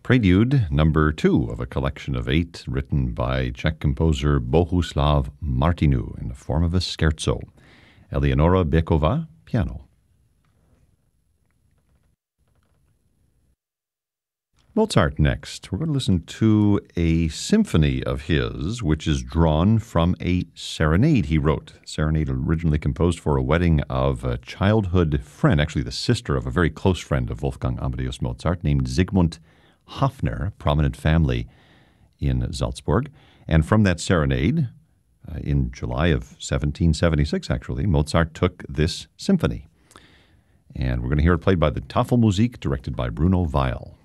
Prelude number 2 of a collection of 8 written by Czech composer Bohuslav Martinu in the form of a scherzo. Eleonora Bekova, piano. Mozart next. We're going to listen to a symphony of his, which is drawn from a serenade he wrote. Serenade originally composed for a wedding of a childhood friend, actually the sister of a very close friend of Wolfgang Amadeus Mozart, named Zygmunt Hofner, prominent family in Salzburg. And from that serenade, in July of 1776, actually, Mozart took this symphony. And we're going to hear it played by the Tafelmusik, directed by Bruno Weil.